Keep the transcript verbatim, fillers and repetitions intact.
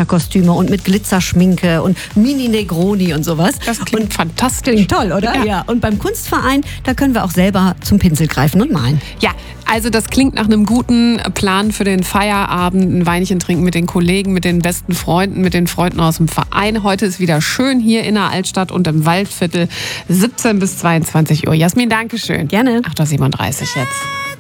Theaterkostüme und mit Glitzerschminke und Mini-Negroni und sowas. Das klingt und fantastisch. Klingt toll, oder? Ja. ja. Und beim Kunstverein, da können wir auch selber zum Pinsel greifen und malen. Ja, also das klingt nach einem guten Plan für den Feierabend. Ein Weinchen trinken mit den Kollegen, mit den besten Freunden, mit den Freunden aus dem Verein. Heute ist wieder schön hier in der Altstadt und im Waldviertel. siebzehn bis zweiundzwanzig Uhr. Jasmin, danke schön. Gerne. acht Uhr siebenunddreißig jetzt.